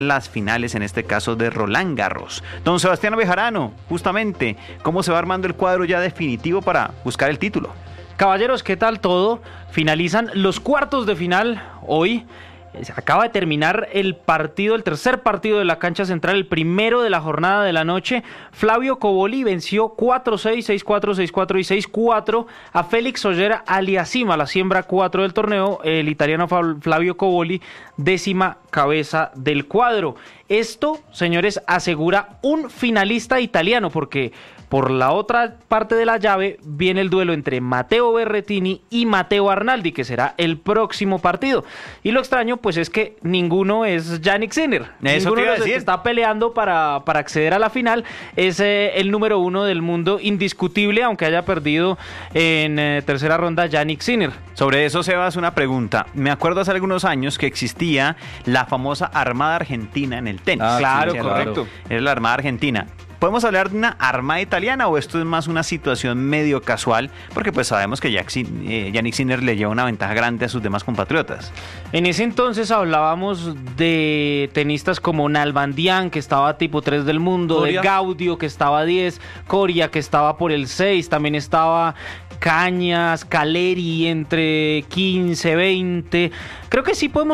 las finales, en este caso de Roland Garros. Don Sebastián Bejarano, justamente, ¿cómo se va armando el cuadro ya definitivo para buscar el título? Caballeros, ¿qué tal todo? Finalizan los cuartos de final hoy. Acaba de terminar el tercer partido de la cancha central, el primero de la jornada de la noche. Flavio Cobolli venció 4-6, 6-4, 6-4 y 6-4 a Félix Auger Aliassime, la siembra 4 del torneo. El italiano Flavio Cobolli, décima cabeza del cuadro. Esto, señores, asegura un finalista italiano, porque por la otra parte de la llave viene el duelo entre Matteo Berrettini y Matteo Arnaldi, que será el próximo partido. Y lo extraño, pues, es que ninguno es Jannik Sinner. Ninguno de los que está peleando para acceder a la final es el número 1 del mundo, indiscutible, aunque haya perdido en tercera ronda Jannik Sinner. Sobre eso, Sebas, una pregunta. Me acuerdo hace algunos años que existía la famosa Armada Argentina en el tenis. Claro, sí, correcto. Era la Armada Argentina. ¿Podemos hablar de una armada italiana o esto es más una situación medio casual? Porque pues sabemos que Jannik Sinner le lleva una ventaja grande a sus demás compatriotas. En ese entonces hablábamos de tenistas como Nalbandian, que estaba tipo 3 del mundo, Coria, de Gaudio, que estaba 10, Coria, que estaba por el 6, también estaba Cañas, Caleri entre 15, 20. Creo que sí podemos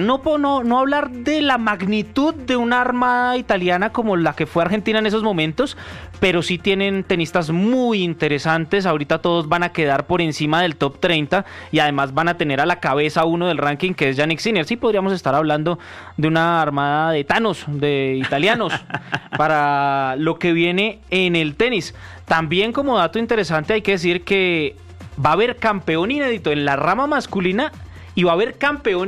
no hablar de la magnitud de una armada italiana como la que fue Argentina en esos momentos, pero sí tienen tenistas muy interesantes. Ahorita todos van a quedar por encima del top 30 y además van a tener a la cabeza uno del ranking, que es Jannik Sinner. Sí podríamos estar hablando de una armada de Thanos, de italianos, para lo que viene en el tenis. También, como dato interesante, hay que decir que va a haber campeón inédito en la rama masculina y va a haber campeona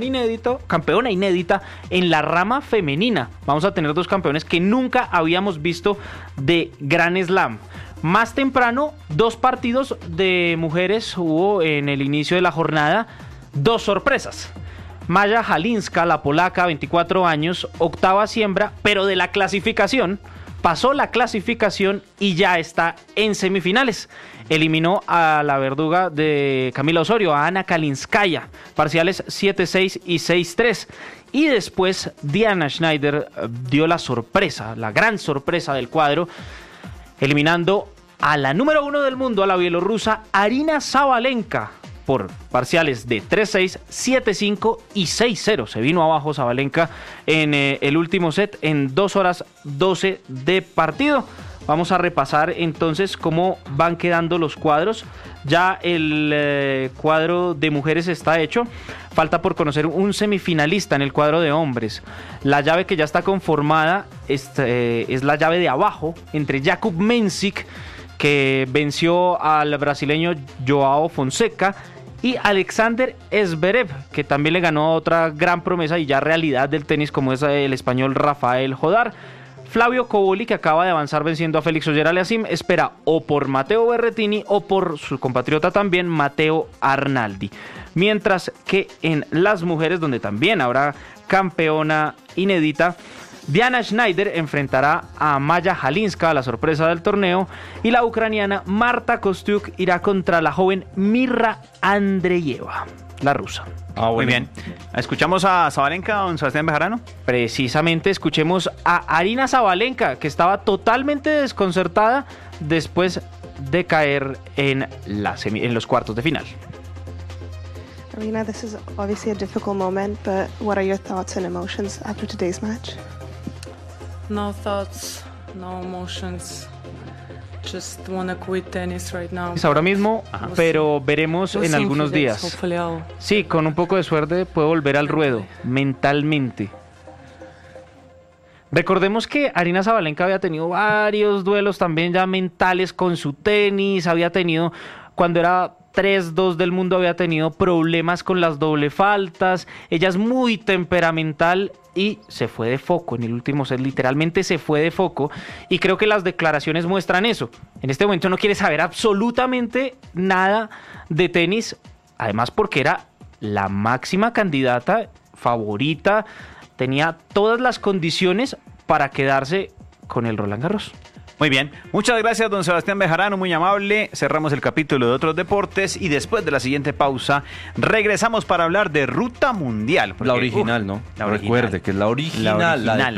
inédita en la rama femenina. Vamos a tener dos campeones que nunca habíamos visto de Grand Slam. Más temprano, 2 partidos de mujeres hubo en el inicio de la jornada, 2 sorpresas. Maja Halinska, la polaca, 24 años, octava siembra, pero de la clasificación, pasó la clasificación y ya está en semifinales. Eliminó a la verduga de Camila Osorio, a Ana Kalinskaya, parciales 7-6 y 6-3. Y después Diana Schneider dio la sorpresa, la gran sorpresa del cuadro, eliminando a la número 1 del mundo, a la bielorrusa Aryna Sabalenka, por parciales de 3-6, 7-5 y 6-0. Se vino abajo Sabalenka en el último set en 2 horas 12 de partido. Vamos a repasar entonces cómo van quedando los cuadros. Ya el cuadro de mujeres está hecho. Falta por conocer un semifinalista en el cuadro de hombres. La llave que ya está conformada es la llave de abajo entre Jakub Mensik, que venció al brasileño Joao Fonseca, y Alexander Zverev, que también le ganó a otra gran promesa y ya realidad del tenis, como es el español Rafael Jodar. Flavio Cobolli, que acaba de avanzar venciendo a Félix Auger Aliassime, espera o por Matteo Berrettini o por su compatriota también, Matteo Arnaldi. Mientras que en las mujeres, donde también habrá campeona inédita, Diana Schneider enfrentará a Maja Halinska, la sorpresa del torneo, y la ucraniana Marta Kostyuk irá contra la joven Mirra Andreeva, la rusa. Bueno. Muy bien. ¿Escuchamos a Sabalenka, don Sebastián Bejarano? Precisamente, escuchemos a Aryna Sabalenka, que estaba totalmente desconcertada después de caer en los cuartos de final. Aryna, this is obviously a difficult moment, but what are your thoughts and emotions after today's match? No thoughts, no emotions. Just wanna quit tennis right now. Ahora mismo, pero veremos en algunos días. Sí, con un poco de suerte puede volver al ruedo, mentalmente. Recordemos que Aryna Sabalenka había tenido varios duelos también ya mentales con su tenis, había tenido, cuando era 3-2 del mundo, había tenido problemas con las doble faltas. Ella es muy temperamental y se fue de foco en el último set, literalmente se fue de foco, y creo que las declaraciones muestran eso. En este momento no quiere saber absolutamente nada de tenis, además porque era la máxima candidata, favorita, tenía todas las condiciones para quedarse con el Roland Garros. Muy bien, muchas gracias don Sebastián Bejarano, muy amable. Cerramos el capítulo de otros deportes y después de la siguiente pausa regresamos para hablar de Ruta Mundial. Porque, la original, ¿no? La original. Recuerde que es la original.